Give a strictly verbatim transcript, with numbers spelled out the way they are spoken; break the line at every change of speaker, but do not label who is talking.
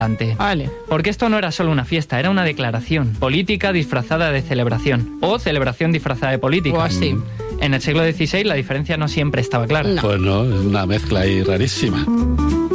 Vale.
Porque esto no era solo una fiesta, era una declaración política disfrazada de celebración, o celebración disfrazada de política.
O así.
En el siglo dieciséis la diferencia no siempre estaba clara.
No.
Pues no, es una mezcla ahí rarísima.